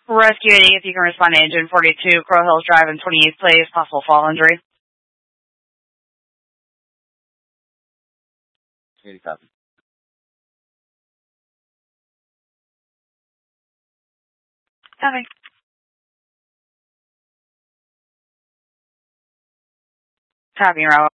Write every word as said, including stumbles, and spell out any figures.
Rescue eighty, if you can respond to engine forty-two, Crow Hills Drive in twenty-eighth place, possible fall injury. eighty copy. Copy. Copy, Rob.